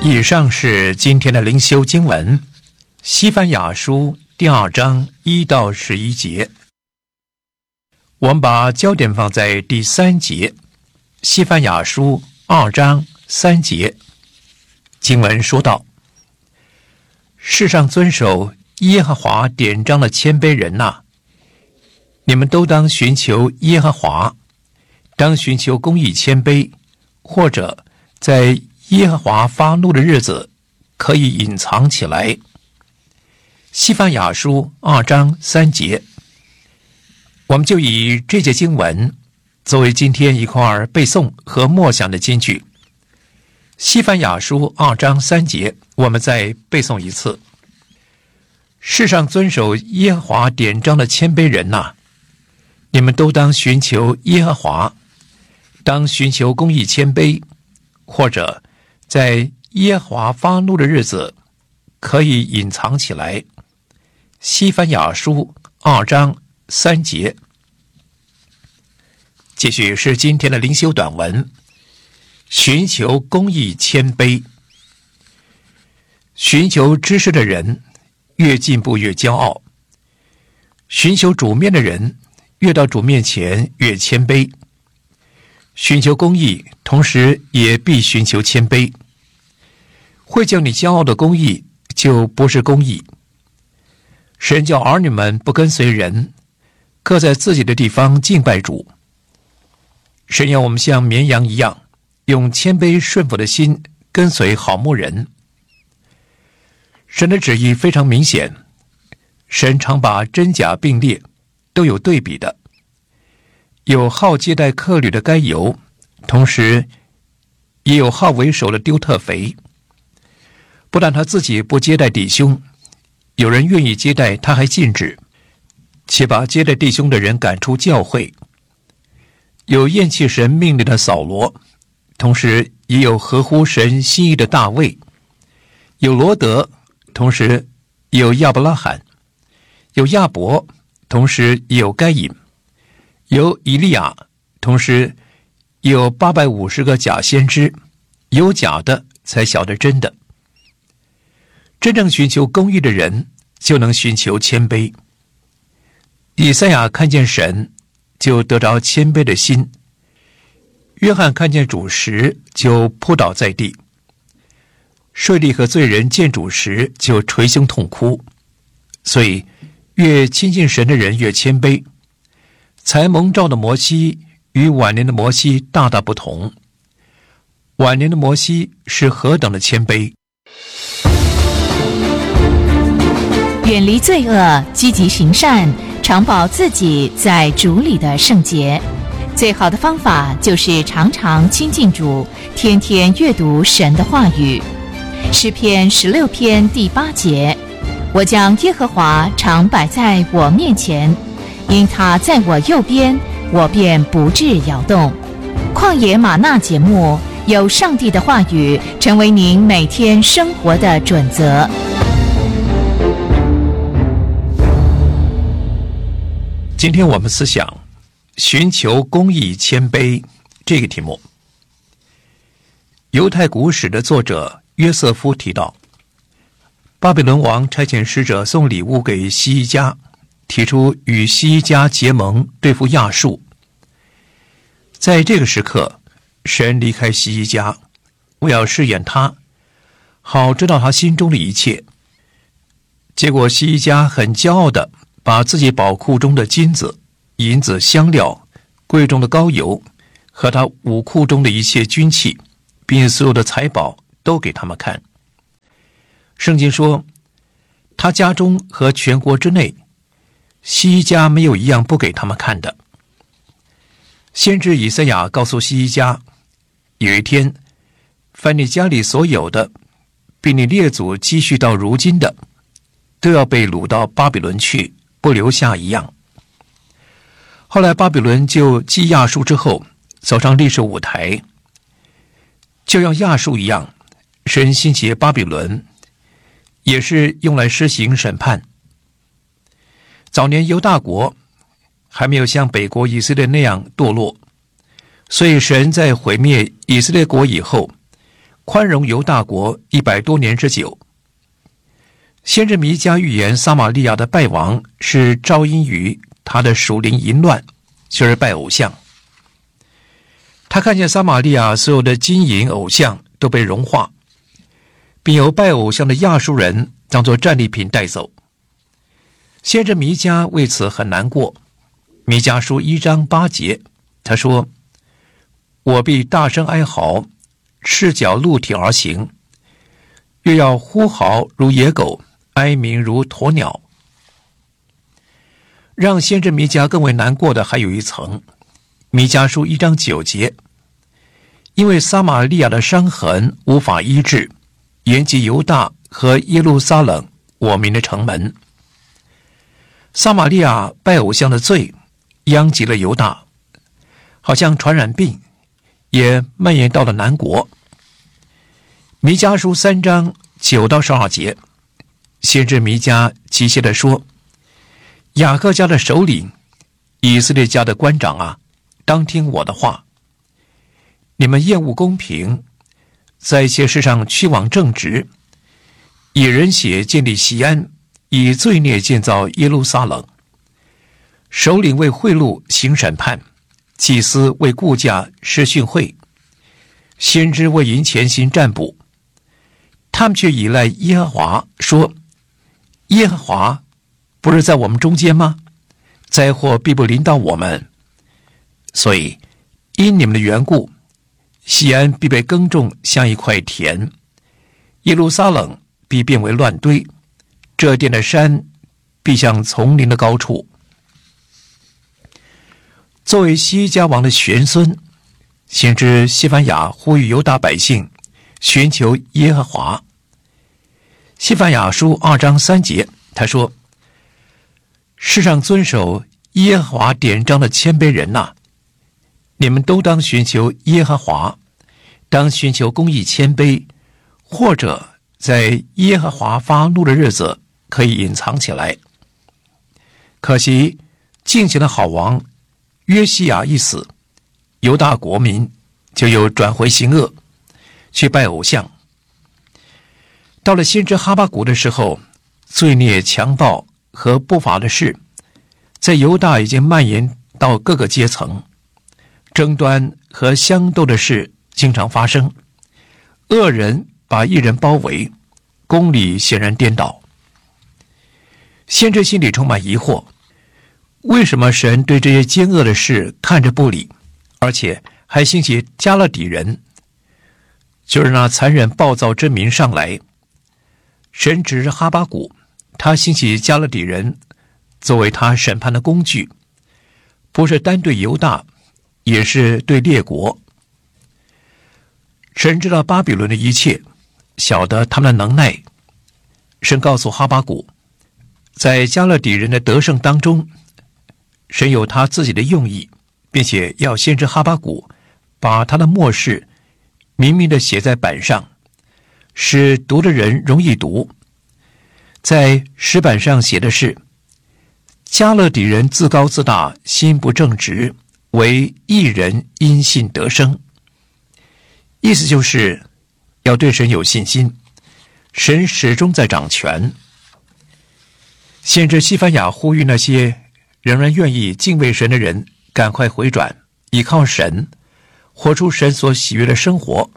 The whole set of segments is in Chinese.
以上是今天的灵修经文，西番雅书第2章1到11节。我们把焦点放在第3节，西番雅书2章3节。经文说道：世上遵守耶和华典章的谦卑人哪，你们都当寻求耶和华，当寻求公义谦卑，或者在耶和华发怒的日子可以隐藏起来。西番雅书2章3节。我们就以这节经文作为今天一块背诵和默想的金句。西番雅书2章3节，我们再背诵一次。世上遵守耶和华典章的谦卑人哪，你们都当寻求耶和华，当寻求公义谦卑，或者在耶和华发怒的日子可以隐藏起来。西番雅书2章3节。继续是今天的灵修短文，寻求公义谦卑。寻求知识的人越进步越骄傲，寻求主面的人越到主面前越谦卑。寻求公义，同时也必寻求谦卑。会叫你骄傲的公义，就不是公义。神叫儿女们不跟随人，各在自己的地方敬拜主。神要我们像绵羊一样，用谦卑顺服的心跟随好牧人。神的旨意非常明显，神常把真假并列，都有对比的。有好接待客旅的该由，同时也有好为首的丢特肥。不但他自己不接待弟兄，有人愿意接待他还禁止，且把接待弟兄的人赶出教会。有厌弃神命令的扫罗，同时也有合乎神心意的大卫。有罗德，同时也有亚伯拉罕。有亚伯，同时也有该隐。有以利亚，同时也有850个假先知。有假的才晓得真的。真正寻求公义的人就能寻求谦卑。以赛亚看见神，就得着谦卑的心。约翰看见主时，就扑倒在地。税吏和罪人见主时，就捶胸痛哭。所以越亲近神的人越谦卑。才蒙召的摩西与晚年的摩西大大不同。晚年的摩西是何等的谦卑。 远离罪恶，积极行善，常保自己在主里的圣洁。最好的方法就是常常亲近主，天天阅读神的话语。诗篇16篇第8节，我将耶和华常摆在我面前，因他在我右边，我便不致摇动。旷野吗哪节目，有上帝的话语成为您每天生活的准则。 今天我们思想寻求公义谦卑这个题目。犹太古史的作者约瑟夫提到，巴比伦王差遣使者送礼物给西伊家，提出与西伊家结盟对付亚述。在这个时刻，神离开西伊家，为要试验他，好知道他心中的一切。结果西伊家很骄傲地把自己宝库中的金子、银子、香料、贵重的膏油和他武库中的一切军器，并所有的财宝都给他们看。圣经说，他家中和全国之内，西伊家没有一样不给他们看的。先知以赛亚告诉西伊家，有一天，凡你家里所有的，并你列祖积蓄到如今的，都要被掳到巴比伦去，不留下一样。后来巴比伦就继亚述之后走上历史舞台，就像亚述一样，神兴起巴比伦，也是用来施行审判。早年犹大国还没有像北国以色列那样堕落，所以神在毁灭以色列国以后， 宽容犹大国100多年之久。先知弥迦预言撒玛利亚的败亡是肇因于他的属灵淫乱，就是拜偶像。他看见撒玛利亚所有的金银偶像都被融化，并由拜偶像的亚述人当作战利品带走。先知弥迦为此很难过。弥迦书1章8节，他说：我必大声哀嚎，赤脚露体而行，又要呼嚎如野狗，哀鸣如鸵鸟。让先知弥迦更为难过的还有一层，弥迦书1章9节，因为撒玛利亚的伤痕无法医治，延及犹大和耶路撒冷我民的城门。撒玛利亚拜偶像的罪殃及了犹大，好像传染病也蔓延到了南国。弥迦书3章9到12节，先知弥迦急切地说：雅各家的首领，以色列家的官长啊，当听我的话。你们厌恶公平，在一切事上屈枉正直，以人血建立锡安，以罪孽建造耶路撒冷。首领为贿赂行审判，祭司为雇价施训诲，先知为银钱行占卜。他们却倚赖耶和华，说：耶和华不是在我们中间吗？灾祸必不临到我们。所以因你们的缘故，锡安必被耕种像一块田，耶路撒冷必变为乱堆，这殿的山必像丛林的高处。作为西家王的玄孙，先知西番雅呼吁犹大百姓寻求耶和华。西番雅书2章3节，他说：世上遵守耶和华典章的谦卑人呐，你们都当寻求耶和华，当寻求公义谦卑，或者在耶和华发怒的日子可以隐藏起来。可惜近前的好王约西亚一死，犹大国民就又转回行恶，去拜偶像。到了先知哈巴谷的时候，罪孽、强暴和不法的事在犹大已经蔓延到各个阶层，争端和相斗的事经常发生，恶人把义人包围，公理显然颠倒。先知心里充满疑惑，为什么神对这些奸恶的事看着不理，而且还兴起加勒底人，就是那残忍暴躁之民上来？神指着哈巴谷，他兴起加勒底人作为他审判的工具，不是单对犹大，也是对列国。神知道巴比伦的一切，晓得他们的能耐。神告诉哈巴谷，在加勒底人的得胜当中，神有他自己的用意，并且要先知哈巴谷把他的末世明明地写在板上，使读的人容易读。在石板上写的是：加勒底人自高自大，心不正直，为义人因信得生。意思就是要对神有信心，神始终在掌权。先知西番雅呼吁那些仍然愿意敬畏神的人赶快回转，依靠神，活出神所喜悦的生活。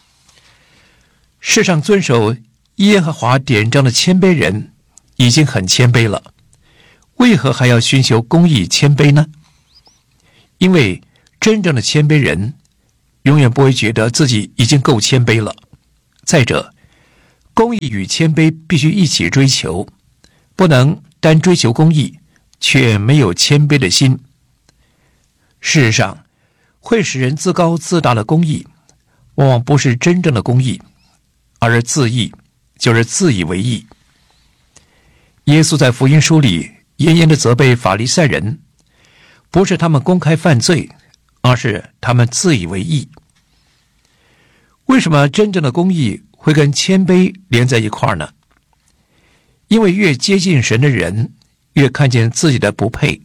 世上遵守耶和华典章的谦卑人已经很谦卑了，为何还要寻求公义谦卑呢？因为真正的谦卑人永远不会觉得自己已经够谦卑了。再者，公义与谦卑必须一起追求，不能单追求公义却没有谦卑的心。事实上，会使人自高自大的公义往往不是真正的公义，而是自义，就是自以为义。耶稣在福音书里严严地责备法利赛人，不是他们公开犯罪，而是他们自以为义。为什么真正的公义会跟谦卑连在一块儿呢？因为越接近神的人，越看见自己的不配。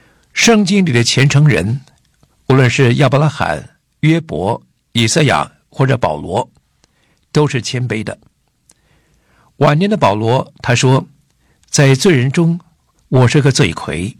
圣经里的虔诚人，无论是亚伯拉罕、约伯、以赛亚或者保罗，都是谦卑的。晚年的保罗他说，在罪人中我是个罪魁。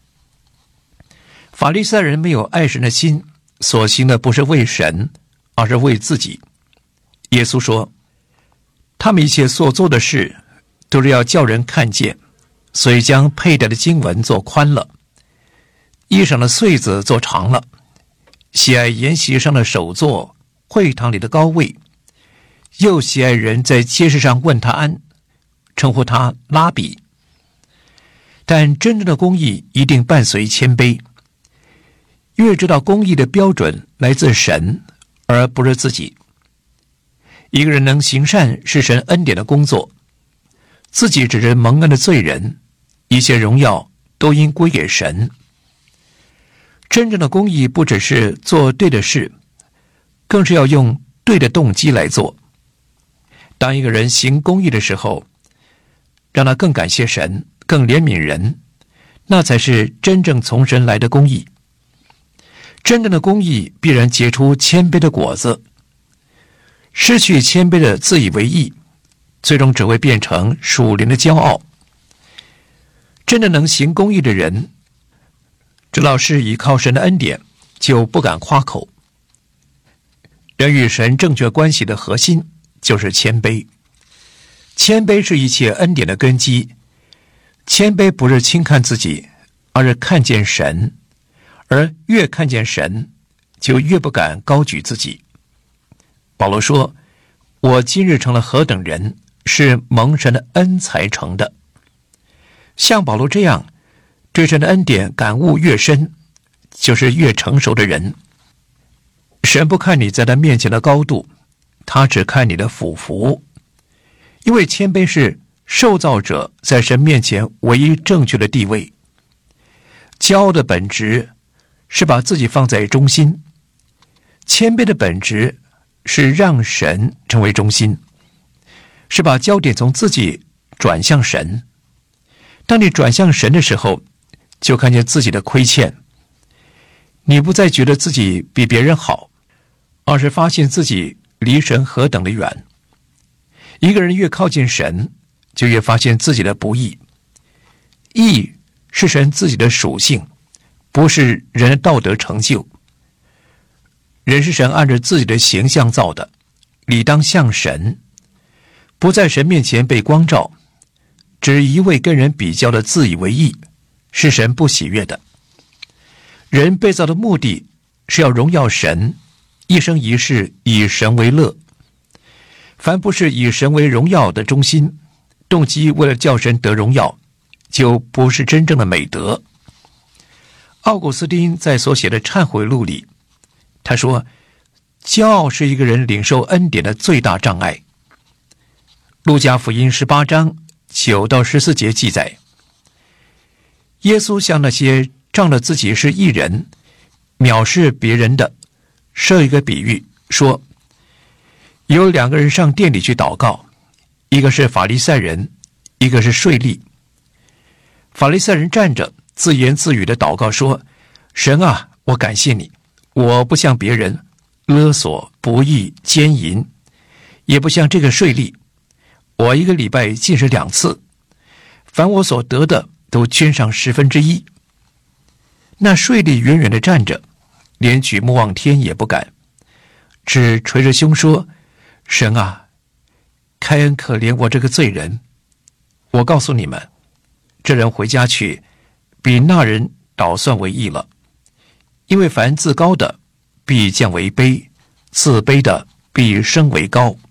法利赛人没有爱神的心，所行的不是为神，而是为自己。耶稣说，他们一切所做的事都是要叫人看见，所以将佩戴的经文做宽了，衣裳的穗子做长了，喜爱筵席上的首座，会堂里的高位，又喜爱人在街市上问他安，称呼他拉比。但真正的公义一定伴随谦卑，越知道公义的标准来自神，而不是自己。一个人能行善是神恩典的工作，自己只是蒙恩的罪人，一切荣耀都应归给神。真正的公义不只是做对的事，更是要用对的动机来做。当一个人行公义的时候，让他更感谢神，更怜悯人，那才是真正从神来的公义。真正的公义必然结出谦卑的果子，失去谦卑的自以为义，最终只会变成属灵的骄傲。真正能行公义的人，知道是依靠神的恩典，就不敢夸口。人与神正确关系的核心就是谦卑，谦卑是一切恩典的根基。谦卑不是轻看自己，而是看见神，而越看见神，就越不敢高举自己。保罗说，我今日成了何等人，是蒙神的恩才成的。像保罗这样对神的恩典感悟越深，就是越成熟的人。神不看你在他面前的高度，他只看你的俯伏。因为谦卑是受造者在神面前唯一正确的地位。骄傲的本质是把自己放在中心，谦卑的本质是让神成为中心，是把焦点从自己转向神。当你转向神的时候，就看见自己的亏欠，你不再觉得自己比别人好，而是发现自己离神何等的远。一个人越靠近神，就越发现自己的不义。义是神自己的属性，不是人的道德成就。人是神按照自己的形象造的，理当像神，不在神面前被光照，只一味跟人比较的自以为义，是神不喜悦的。人被造的目的是要荣耀神，一生一世以神为乐。凡不是以神为荣耀的中心，动机为了叫神得荣耀，就不是真正的美德。奥古斯丁在所写的忏悔录里，他说，骄傲是一个人领受恩典的最大障碍。路加福音18章9到14节记载，耶稣向那些仗着自己是义人，藐视别人的，设一个比喻，说，有2个人上殿里去祷告，一个是法利赛人，一个是税吏。法利赛人站着自言自语的祷告说，神啊，我感谢你，我不像别人勒索、不义、奸淫，也不像这个税吏，我1个礼拜禁食2次，凡我所得的都捐上1/10。那税吏远远地站着，连举目望天也不敢，只捶着胸说，神啊，开恩可怜我这个罪人。我告诉你们，这人回家去，比那人倒算为义了。因为凡自高的必降为卑，自卑的必升为高。